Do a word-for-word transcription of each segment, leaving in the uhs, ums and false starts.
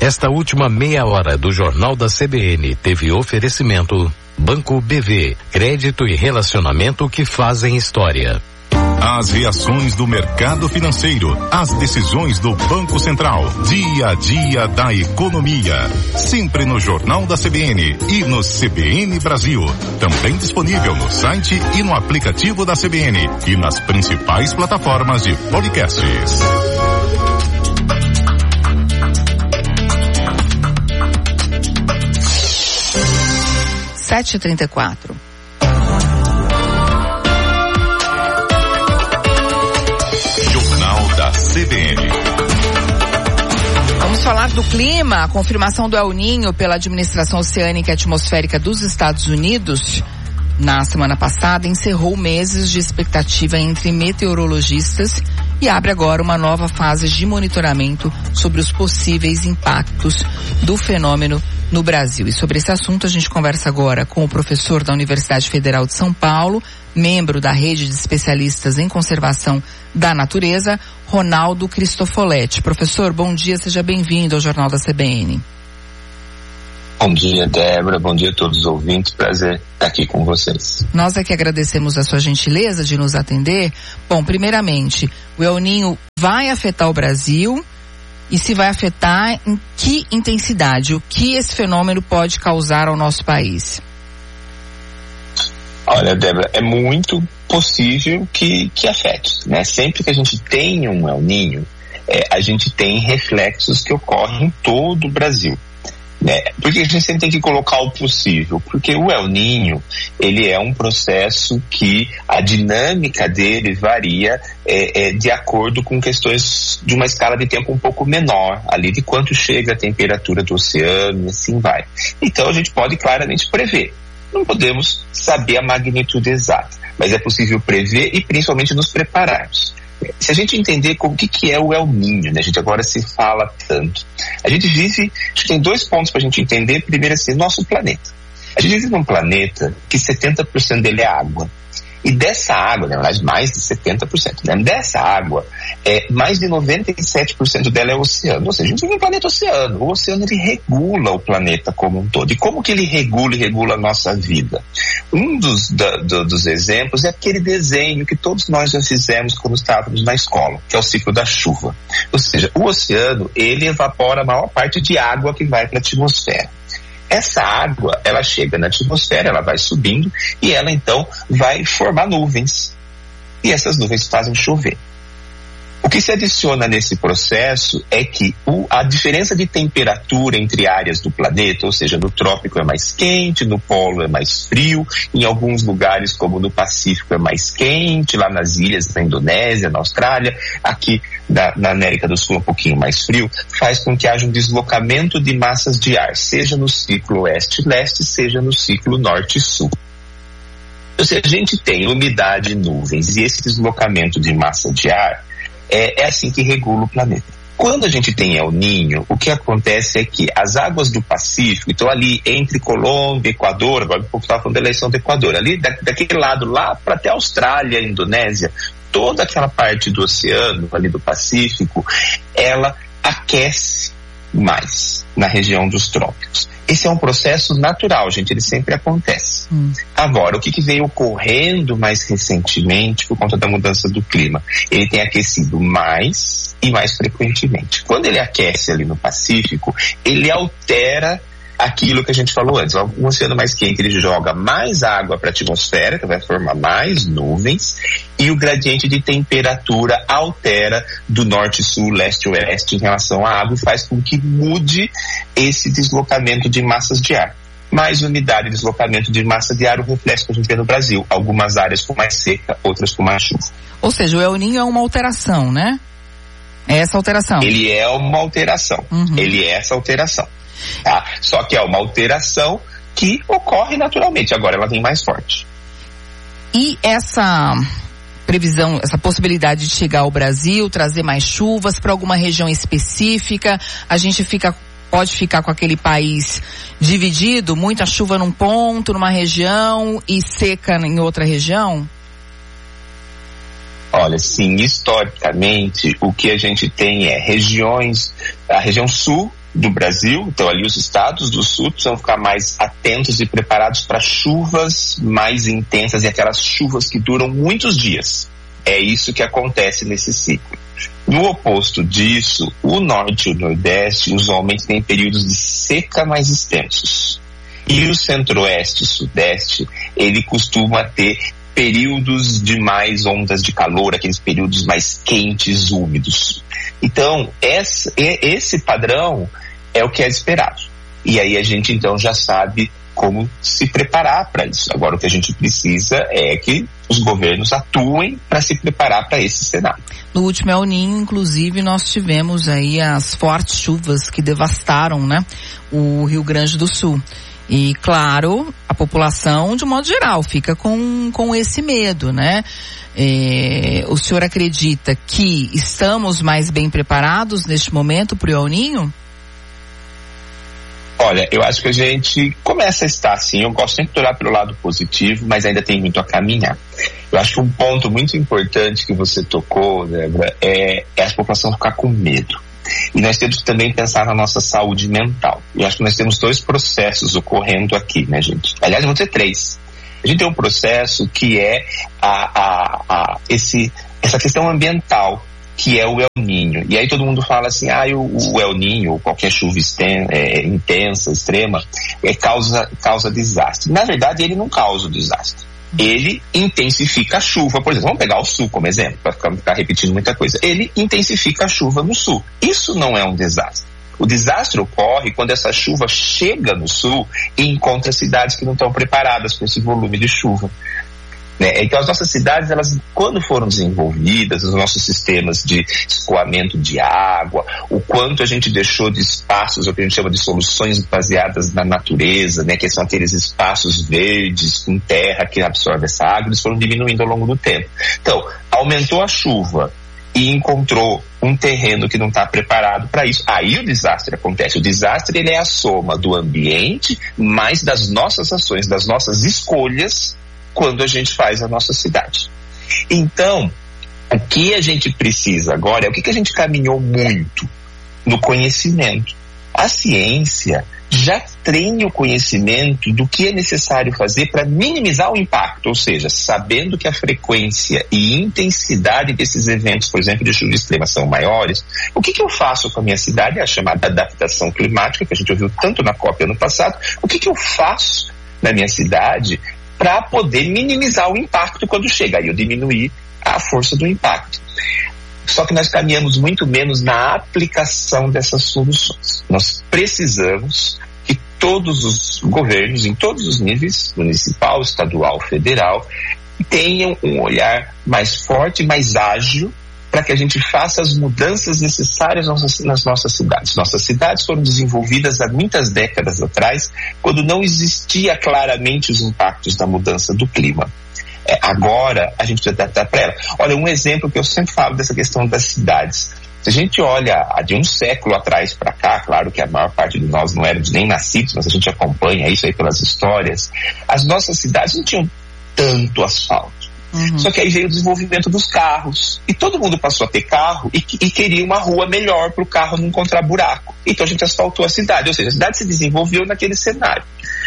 Esta última meia hora do Jornal da C B N teve oferecimento Banco B V, crédito e relacionamento que fazem história. As reações do mercado financeiro, as decisões do Banco Central, dia a dia da economia. Sempre no Jornal da C B N e no C B N Brasil. Também disponível no site e no aplicativo da C B N e nas principais plataformas de podcasts. sete e trinta e quatro. Da C B N. Vamos falar do clima. A confirmação do El Niño pela Administração Oceânica e Atmosférica dos Estados Unidos na semana passada encerrou meses de expectativa entre meteorologistas e abre agora uma nova fase de monitoramento sobre os possíveis impactos do fenômeno no Brasil. E sobre esse assunto a gente conversa agora com o professor da Universidade Federal de São Paulo, membro da rede de especialistas em conservação da natureza, Ronaldo Cristofoletti. Professor, bom dia, seja bem-vindo ao Jornal da C B N. Bom dia, Débora, bom dia a todos os ouvintes, prazer estar aqui com vocês. Nós é que agradecemos a sua gentileza de nos atender. Bom, primeiramente, o El Niño vai afetar o Brasil e se vai afetar em que intensidade? O que esse fenômeno pode causar ao nosso país? Olha, Débora, é muito possível que, que afete, né? Sempre que a gente tem um El Niño, é, a gente tem reflexos que ocorrem em todo o Brasil, né? Porque a gente sempre tem que colocar o possível, porque o El Niño, ele é um processo que a dinâmica dele varia é, é, de acordo com questões de uma escala de tempo um pouco menor, ali de quanto chega a temperatura do oceano e assim vai. Então a gente pode claramente prever. Não podemos saber a magnitude exata, mas é possível prever e principalmente nos prepararmos. Se a gente entender o que, que é o El Niño, né? A gente agora se fala tanto. A gente vive, acho que tem dois pontos para a gente entender. Primeiro, assim, nosso planeta. A gente vive num planeta que setenta por cento dele é água. E dessa água, na verdade, mais de setenta por cento, né? Dessa água, é, mais de noventa e sete por cento dela é oceano. Ou seja, a gente vive no planeta oceano. O oceano, ele regula o planeta como um todo. E como que ele regula e regula a nossa vida? Um dos, da, do, dos exemplos é aquele desenho que todos nós já fizemos quando estávamos na escola, que é o ciclo da chuva. Ou seja, o oceano, ele evapora a maior parte de água que vai para a atmosfera. Essa água, ela chega na atmosfera, ela vai subindo e ela então vai formar nuvens. E essas nuvens fazem chover. O que se adiciona nesse processo é que o, a diferença de temperatura entre áreas do planeta, ou seja, no trópico é mais quente, no polo é mais frio, em alguns lugares como no Pacífico é mais quente, lá nas ilhas da Indonésia, na Austrália, aqui da, na América do Sul é um pouquinho mais frio, faz com que haja um deslocamento de massas de ar, seja no ciclo oeste-leste, seja no ciclo norte-sul. Então, se a gente tem umidade e nuvens e esse deslocamento de massa de ar, É, é assim que regula o planeta. Quando a gente tem El Niño, o que acontece é que as águas do Pacífico, então ali entre Colômbia e Equador, agora um pouco estava falando da eleição do Equador, ali da, daquele lado lá para até a Austrália, Indonésia, toda aquela parte do oceano, ali do Pacífico, ela aquece mais na região dos trópicos. Esse é um processo natural, gente, ele sempre acontece. Hum. Agora, o que, que veio ocorrendo mais recentemente por conta da mudança do clima? Ele tem aquecido mais e mais frequentemente. Quando ele aquece ali no Pacífico, ele altera aquilo que a gente falou antes. Um oceano mais quente, ele joga mais água para a atmosfera, que vai formar mais nuvens, e o gradiente de temperatura altera do norte, sul, leste, oeste em relação à água e faz com que mude esse deslocamento de massas de ar. Mais umidade e deslocamento de massa de ar, o reflexo que a gente vê no Brasil. Algumas áreas com mais seca, outras com mais chuva. Ou seja, o El Niño é uma alteração, né? É essa alteração. Ele é uma alteração. Uhum. Ele é essa alteração. Tá? Só que é uma alteração que ocorre naturalmente, agora ela vem mais forte. E essa previsão, essa possibilidade de chegar ao Brasil, trazer mais chuvas para alguma região específica, a gente fica, pode ficar com aquele país dividido, muita chuva num ponto, numa região e seca em outra região? Olha, sim, historicamente, o que a gente tem é regiões, a região sul do Brasil, então ali os estados do sul precisam ficar mais atentos e preparados para chuvas mais intensas e aquelas chuvas que duram muitos dias. É isso que acontece nesse ciclo. No oposto disso, o norte e o nordeste usualmente têm períodos de seca mais extensos. E o centro-oeste e sudeste, ele costuma ter períodos de mais ondas de calor, aqueles períodos mais quentes, úmidos. Então, esse, esse padrão é o que é esperado. E aí a gente então já sabe como se preparar para isso. Agora o que a gente precisa é que os governos atuem para se preparar para esse cenário. No último El Niño, inclusive, nós tivemos aí as fortes chuvas que devastaram, né, o Rio Grande do Sul. E, claro, a população, de modo geral, fica com, com esse medo, né? É, o senhor acredita que estamos mais bem preparados neste momento para o El Niño? Olha, eu acho que a gente começa a estar assim, eu gosto sempre de olhar pelo lado positivo, mas ainda tem muito a caminhar. Eu acho que um ponto muito importante que você tocou, Débora, é, é a população ficar com medo. E nós temos que também pensar na nossa saúde mental. Eu acho que nós temos dois processos ocorrendo aqui, né, gente? Aliás, vão ter três. A gente tem um processo que é a, a, a, esse, essa questão ambiental, que é o El Niño. E aí todo mundo fala assim, ah, o, o El Niño, ou qualquer chuva exten, é, intensa, extrema, é, causa, causa desastre. Na verdade, ele não causa o desastre. Ele intensifica a chuva, por exemplo, vamos pegar o sul como exemplo, para ficar, ficar repetindo muita coisa. Ele intensifica a chuva no sul. Isso não é um desastre. O desastre ocorre quando essa chuva chega no sul e encontra cidades que não estão preparadas para esse volume de chuva. Né? Então as nossas cidades, elas, quando foram desenvolvidas, os nossos sistemas de escoamento de água, o quanto a gente deixou de espaços, o que a gente chama de soluções baseadas na natureza, né? Que são aqueles espaços verdes com terra que absorve essa água, eles foram diminuindo ao longo do tempo. Então, aumentou a chuva e encontrou um terreno que não está preparado para isso, aí o desastre acontece. O desastre, ele é a soma do ambiente mais das nossas ações, das nossas escolhas quando a gente faz a nossa cidade. Então, o que a gente precisa agora é o que, que a gente caminhou muito no conhecimento. A ciência já tem o conhecimento do que é necessário fazer para minimizar o impacto, ou seja, sabendo que a frequência e intensidade desses eventos, por exemplo, de chuva extrema, são maiores, o que, que eu faço com a minha cidade? É a chamada adaptação climática, que a gente ouviu tanto na COP ano passado. O que, que eu faço na minha cidade para poder minimizar o impacto quando chega, aí eu diminuir a força do impacto. Só que nós caminhamos muito menos na aplicação dessas soluções. Nós precisamos que todos os governos, em todos os níveis, municipal, estadual, federal, tenham um olhar mais forte, mais ágil, para que a gente faça as mudanças necessárias nas nossas cidades. Nossas cidades foram desenvolvidas há muitas décadas atrás, quando não existia claramente os impactos da mudança do clima. É, agora, a gente precisa adaptar para ela. Olha, um exemplo que eu sempre falo dessa questão das cidades. Se a gente olha de um século atrás para cá, claro que a maior parte de nós não éramos nem nascidos, mas a gente acompanha isso aí pelas histórias, as nossas cidades não tinham tanto asfalto. Uhum. Só que aí veio o desenvolvimento dos carros e todo mundo passou a ter carro e, e queria uma rua melhor para o carro não encontrar buraco. Então a gente asfaltou a cidade, ou seja, a cidade se desenvolveu naquele cenário.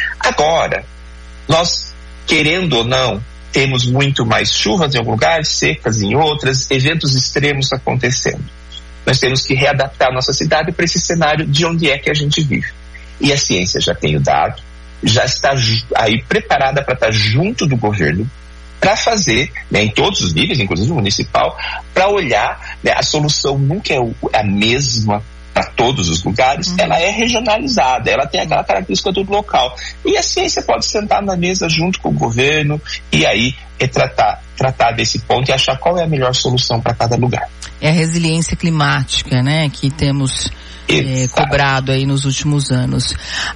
Agora, nós, querendo ou não, temos muito mais chuvas em alguns lugares, secas em outras, eventos extremos acontecendo. Nós temos que readaptar a nossa cidade para esse cenário de onde é que a gente vive. E a ciência já tem o dado, já está aí preparada para estar junto do governo, para fazer, né, em todos os níveis, inclusive municipal, para olhar, né, a solução nunca é a mesma para todos os lugares, uhum. Ela é regionalizada, ela tem aquela característica do local. E a ciência pode sentar na mesa junto com o governo e aí é tratar, tratar desse ponto e achar qual é a melhor solução para cada lugar. É a resiliência climática, né, que temos é, cobrado aí nos últimos anos.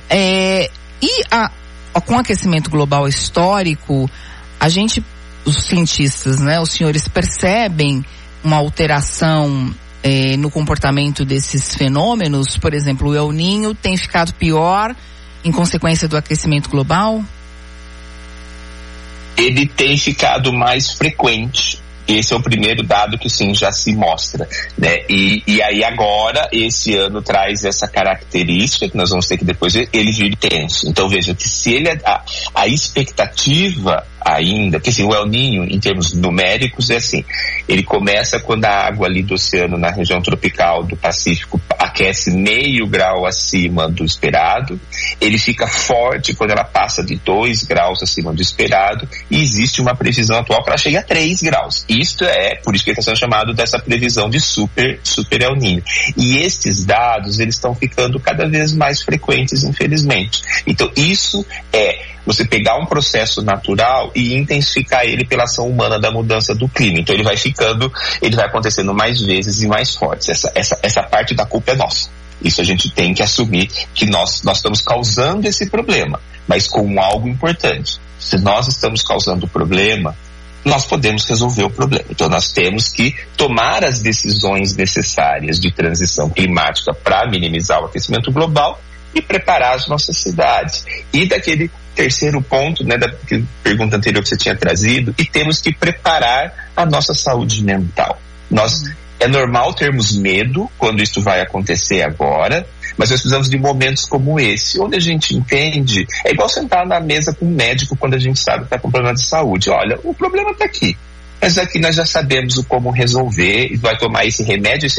É, e a, com o aquecimento global histórico, a gente, os cientistas, né, os senhores percebem uma alteração eh, no comportamento desses fenômenos? Por exemplo, o El Niño tem ficado pior em consequência do aquecimento global? Ele tem ficado mais frequente, Esse é o primeiro dado que sim já se mostra, né? E, e aí agora, esse ano traz essa característica que nós vamos ter que depois ver, ele vir tenso. Então veja que se ele, a, a expectativa ainda, porque assim, o El Niño em termos numéricos é assim, ele começa quando a água ali do oceano na região tropical do Pacífico aquece meio grau acima do esperado, ele fica forte quando ela passa de dois graus acima do esperado e existe uma previsão atual para chegar a três graus. Isto é, por isso que está sendo chamado dessa previsão de super, super El Niño. E estes dados, eles estão ficando cada vez mais frequentes, infelizmente. Então isso é você pegar um processo natural e intensificar ele pela ação humana da mudança do clima. Então ele vai ficando, ele vai acontecendo mais vezes e mais fortes. Essa, essa, essa parte da culpa é nossa. Isso a gente tem que assumir que nós, nós estamos causando esse problema, mas com algo importante. Se nós estamos causando o problema, nós podemos resolver o problema. Então nós temos que tomar as decisões necessárias de transição climática para minimizar o aquecimento global e preparar as nossas cidades. E daquele terceiro ponto, né, da pergunta anterior que você tinha trazido, e temos que preparar a nossa saúde mental. Nós, é normal termos medo quando isso vai acontecer agora, mas nós precisamos de momentos como esse, onde a gente entende, é igual sentar na mesa com um médico quando a gente sabe que está com problema de saúde. Olha, o problema está aqui, mas aqui nós já sabemos o como resolver, e vai tomar esse remédio, esse